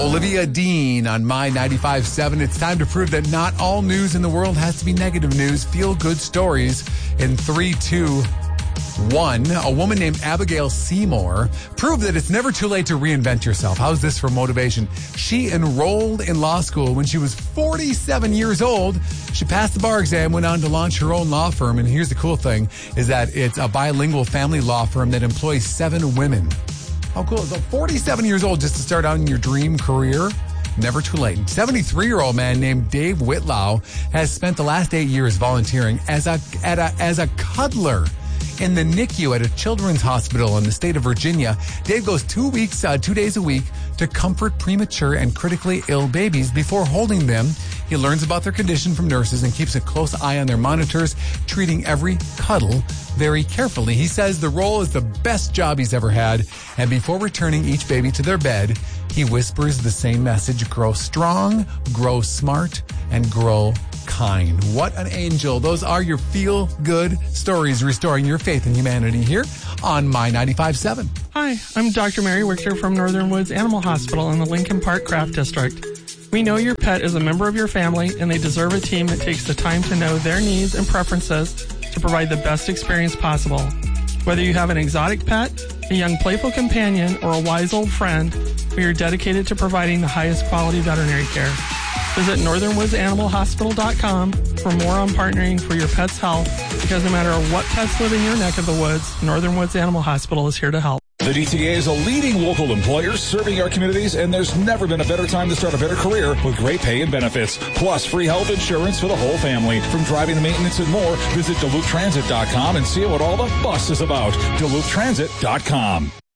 Olivia Dean on My 95.7. It's time to prove that not all news in the world has to be negative news. Feel good stories in 3, 2, 1. A woman named Abigail Seymour proved that it's never too late to reinvent yourself. How's this for motivation? She enrolled in law school when she was 47 years old. She passed the bar exam, went on to launch her own law firm. And here's the cool thing, is that it's a bilingual family law firm that employs 7 women. How cool is that? 47 years old just to start out in your dream career? Never too late. 73-year-old man named Dave Whitlow has spent the last 8 years volunteering as a cuddler in the NICU at a children's hospital in the state of Virginia. Dave goes 2 days a week to comfort premature and critically ill babies before holding them. He learns about their condition from nurses and keeps a close eye on their monitors, treating every cuddle very carefully. He says the role is the best job he's ever had, and before returning each baby to their bed, he whispers the same message: grow strong, grow smart, and grow kind. What an angel. Those are your feel-good stories restoring your faith in humanity here on My 95.7. Hi, I'm Dr. Mary Wichter from Northern Woods Animal Hospital in the Lincoln Park Craft District. We know your pet is a member of your family, and they deserve a team that takes the time to know their needs and preferences to provide the best experience possible. Whether you have an exotic pet, a young playful companion, or a wise old friend, we are dedicated to providing the highest quality veterinary care. Visit northernwoodsanimalhospital.com for more on partnering for your pet's health, because no matter what pets live in your neck of the woods, Northern Woods Animal Hospital is here to help. The DTA is a leading local employer serving our communities, and there's never been a better time to start a better career with great pay and benefits, plus free health insurance for the whole family. From driving to maintenance and more, visit DuluthTransit.com and see what all the fuss is about. DuluthTransit.com.